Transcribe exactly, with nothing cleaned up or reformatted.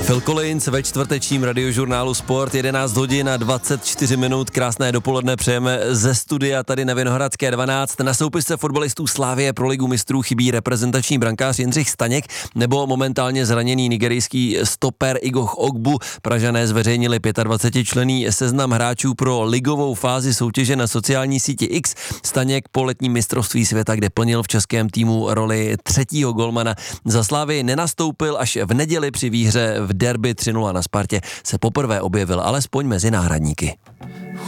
Phil Collins ve čtvrtečním radiožurnálu Sport, jedenáct hodin a dvacet čtyři minut, krásné dopoledne přejeme ze studia tady na Vinohradské dvanáct. Na soupisce fotbalistů Slavie pro ligu mistrů chybí reprezentační brankář Jindřich Staněk nebo momentálně zraněný nigerijský stoper Igoh Ogbu. Pražané zveřejnili dvacetičlenný seznam hráčů pro ligovou fázi soutěže na sociální síti X. Staněk po letním mistrovství světa, kde plnil v českém týmu roli třetího golmana, za Slavii nenastoupil, až v neděli při výhře v derby tři nula na Spartě se poprvé objevil alespoň mezi náhradníky.